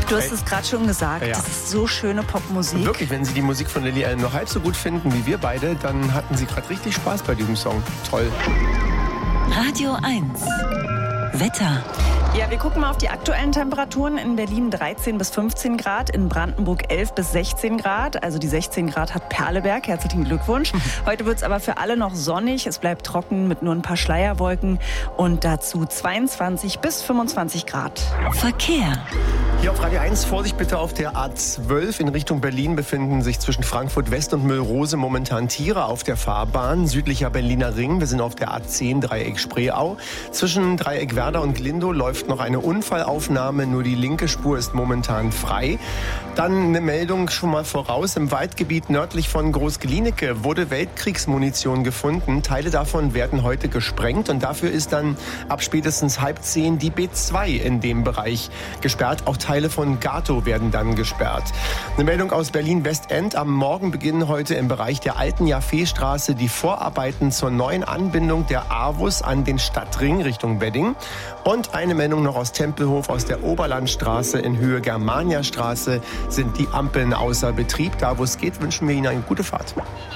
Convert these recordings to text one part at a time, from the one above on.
Du hast es gerade schon gesagt, Ja. das ist so schöne Popmusik. Wirklich, wenn Sie die Musik von Lily Allen nur halb so gut finden wie wir beide, dann hatten Sie gerade richtig Spaß bei diesem Song. Toll. Radio 1. Wetter. Ja, wir gucken mal auf die aktuellen Temperaturen. In Berlin 13 bis 15 Grad, in Brandenburg 11 bis 16 Grad. Also die 16 Grad hat Perleberg. Herzlichen Glückwunsch. Heute wird es aber für alle noch sonnig. Es bleibt trocken mit nur ein paar Schleierwolken und dazu 22 bis 25 Grad. Verkehr. Hier auf Radio 1, Vorsicht bitte auf der A12 in Richtung Berlin befinden sich zwischen Frankfurt West und Müllrose momentan Tiere auf der Fahrbahn. Südlicher Berliner Ring, wir sind auf der A10 Dreieck Spreeau. Zwischen Dreieck Werder und Glindow läuft noch eine Unfallaufnahme, nur die linke Spur ist momentan frei. Dann eine Meldung schon mal voraus. Im Waldgebiet nördlich von Groß-Glienicke wurde Weltkriegsmunition gefunden. Teile davon werden heute gesprengt und dafür ist dann ab spätestens 9:30 die B2 in dem Bereich gesperrt. Auch Teile von Gato werden dann gesperrt. Eine Meldung aus Berlin-Westend. Am Morgen beginnen heute im Bereich der alten Jaffeestraße die Vorarbeiten zur neuen Anbindung der AWUS an den Stadtring Richtung Wedding. Und eine Meldung noch aus Tempelhof, aus der Oberlandstraße in Höhe Germaniastraße sind die Ampeln außer Betrieb. Da, wo es geht, wünschen wir Ihnen eine gute Fahrt.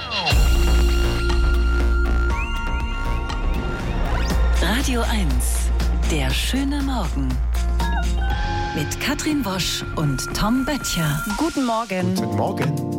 Radio 1. Der schöne Morgen. Mit Katrin Wosch und Tom Böttcher. Guten Morgen. Guten Morgen.